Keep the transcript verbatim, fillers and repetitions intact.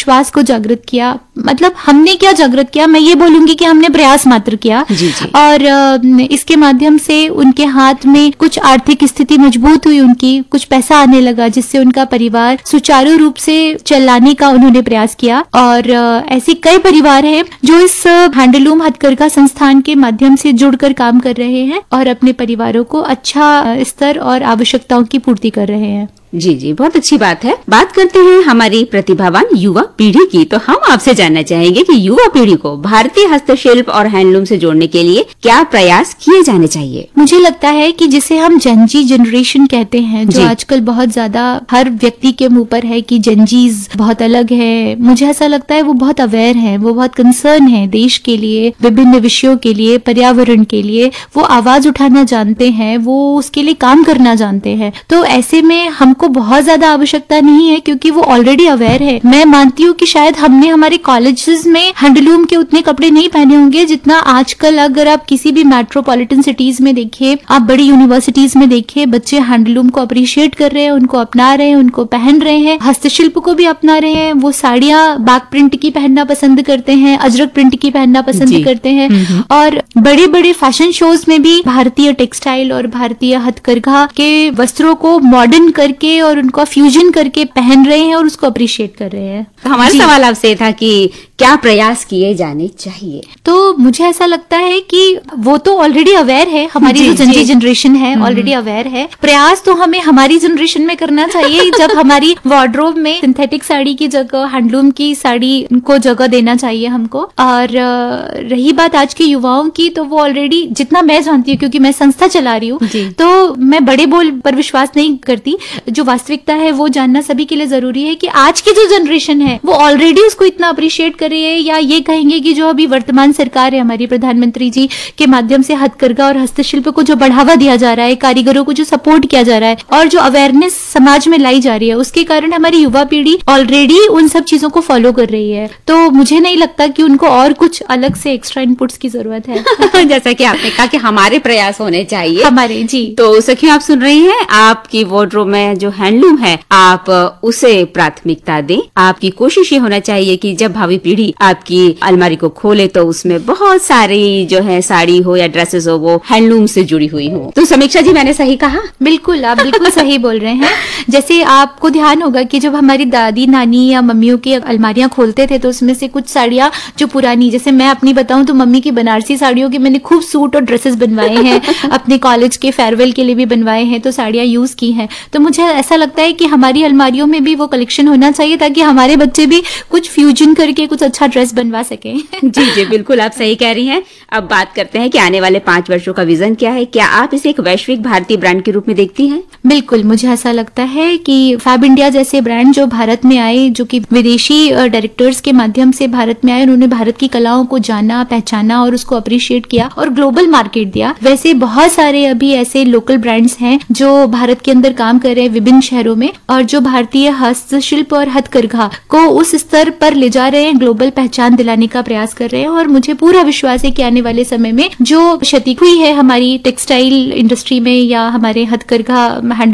विश्वास को जागृत किया। मतलब हमने क्या जागृत किया, मैं ये बोलूंगी कि हमने प्रयास मात्र किया। जी जी। और इसके माध्यम से उनके हाथ में कुछ आर्थिक स्थिति मजबूत हुई, उनकी कुछ पैसा आने लगा, जिससे उनका परिवार सुचारू रूप से चलाने का उन्होंने प्रयास किया। और ऐसे कई परिवार हैं जो इस हैंडलूम हथकरघा संस्थान के माध्यम से जुड़कर काम कर रहे हैं और अपने परिवारों को अच्छा स्तर और आवश्यकताओं की पूर्ति कर रहे हैं। जी जी, बहुत अच्छी बात है। बात करते हैं हमारी प्रतिभावान युवा पीढ़ी की, तो हम आपसे जानना चाहेंगे कि युवा पीढ़ी को भारतीय हस्तशिल्प और हैंडलूम से जोड़ने के लिए क्या प्रयास किए जाने चाहिए? मुझे लगता है कि जिसे हम जनजी जनरेशन कहते हैं, जो आजकल बहुत ज्यादा हर व्यक्ति के मुंह पर है कि जनजीज बहुत अलग है, मुझे ऐसा लगता है वो बहुत अवेयर है, वो बहुत कंसर्न है देश के लिए, विभिन्न विषयों के लिए, पर्यावरण के लिए। वो आवाज उठाना जानते हैं, वो उसके लिए काम करना जानते हैं। तो ऐसे में हमको को बहुत ज्यादा आवश्यकता नहीं है, क्योंकि वो ऑलरेडी अवेयर है। मैं मानती हूँ कि शायद हमने हमारे कॉलेजेस में हैंडलूम के उतने कपड़े नहीं पहने होंगे जितना आजकल अगर आप किसी भी मेट्रोपॉलिटन सिटीज में देखिए, आप बड़ी यूनिवर्सिटीज में देखिए, बच्चे हैंडलूम को अप्रिशिएट कर रहे हैं, उनको अपना रहे हैं, उनको पहन रहे हैं, हस्तशिल्प को भी अपना रहे हैं। वो साड़ियां बाग प्रिंट की पहनना पसंद करते हैं, अजरक प्रिंट की पहनना पसंद करते हैं। और बड़े बड़े फैशन शोज में भी भारतीय टेक्सटाइल और भारतीय हथकरघा के वस्त्रों को मॉडर्न करके और उनको फ्यूजन करके पहन रहे हैं और उसको अप्रिशिएट कर रहे हैं। तो हमारा सवाल आपसे था कि क्या प्रयास किए जाने चाहिए? तो मुझे ऐसा लगता है कि वो तो ऑलरेडी अवेयर है, हमारी जो जनजी जनरेशन है ऑलरेडी अवेयर है। प्रयास तो हमें हमारी जनरेशन में करना चाहिए, जब हमारी वार्डरोब में सिंथेटिक साड़ी की जगह हैंडलूम की साड़ी को जगह देना चाहिए हमको। और रही बात आज के युवाओं की, तो वो ऑलरेडी, जितना मैं जानती हूँ क्योंकि मैं संस्था चला रही हूँ, तो मैं बड़े बोल पर विश्वास नहीं करती। जो वास्तविकता है वो जानना सभी के लिए जरूरी है कि आज की जो जनरेशन है वो ऑलरेडी उसको इतना अप्रिशिएट कर रही है, या ये कहेंगे कि जो अभी वर्तमान सरकार है हमारी, प्रधानमंत्री जी के माध्यम से हथकरघा और हस्तशिल्प को जो बढ़ावा दिया जा रहा है, कारीगरों को जो सपोर्ट किया जा रहा है और जो अवेयरनेस समाज में लाई जा रही है, उसके कारण हमारी युवा पीढ़ी ऑलरेडी उन सब चीजों को फॉलो कर रही है। तो मुझे नहीं लगता कि उनको और कुछ अलग से एक्स्ट्रा इनपुट्स की जरूरत है। जैसा कि आपने कहा कि हमारे प्रयास होने चाहिए, हमारे जी। तो सखियों, आप सुन रही हैं, आपकी वार्डरोब में जो हैंडलूम है आप उसे प्राथमिकता दें। आपकी कोशिश ये होना चाहिए कि जब भावी पीढ़ी आपकी अलमारी को खोले तो उसमें बहुत सारी जो है साड़ी हो या ड्रेसेस हो वो हैंडलूम से जुड़ी हुई हो। तो समीक्षा जी, मैंने सही कहा? बिल्कुल, आप बिल्कुल सही बोल रहे हैं। जैसे आपको ध्यान होगा कि जब हमारी दादी नानी या मम्मियों की अलमारियां खोलते थे तो उसमें से कुछ साड़ियां जो पुरानी, जैसे मैं अपनी बताऊं तो मम्मी की बनारसी साड़ियों के मैंने खूब सूट और ड्रेसेस बनवाए हैं, अपने कॉलेज के फेयरवेल के लिए भी बनवाए हैं, तो साड़ियां यूज की हैं। तो मुझे ऐसा लगता है कि हमारी अलमारियों में भी वो कलेक्शन होना चाहिए ताकि हमारे बच्चे भी कुछ फ्यूजन करके कुछ अच्छा ड्रेस बनवा सकें। जी जी, बिल्कुल आप सही कह रही हैं। अब बात करते हैं कि आने वाले पांच वर्षों का विजन क्या है? क्या आप इसे एक वैश्विक भारतीय ब्रांड के रूप में देखती हैं? बिल्कुल, मुझे ऐसा लगता है कि फैब इंडिया जैसे ब्रांड जो भारत में आए, जो कि विदेशी डायरेक्टर्स के माध्यम से भारत में आए, उन्होंने भारत की कलाओं को जाना, पहचाना और उसको अप्रिशिएट किया और ग्लोबल मार्केट दिया। वैसे बहुत सारे अभी ऐसे लोकल ब्रांड्स हैं जो भारत के अंदर काम कर रहे हैं विभिन्न शहरों में, और जो भारतीय हस्तशिल्प और हथकरघा को उस स्तर पर ले जा रहे हैं, ग्लोबल पहचान दिलाने का प्रयास कर रहे हैं। और मुझे पूरा विश्वास है कि आने वाले समय में जो क्षति हुई है हमारी टेक्सटाइल इंडस्ट्री में या हमारे हथकरघा हैंडल